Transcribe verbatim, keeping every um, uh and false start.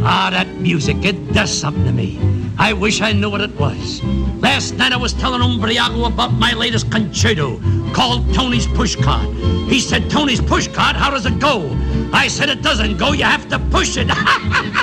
Ah, that music, it does something to me. I wish I knew what it was. Last night I was telling Umbriago about my latest concerto called Tony's Pushcart. He said, Tony's Pushcart, how does it go? I said, it doesn't go, you have to push it.